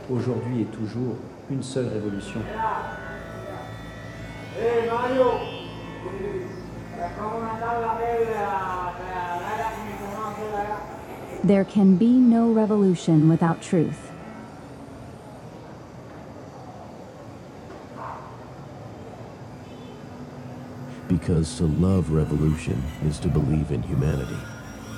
aujourd'hui et toujours une seule révolution. There can be no revolution without truth. Because to love revolution is to believe in humanity.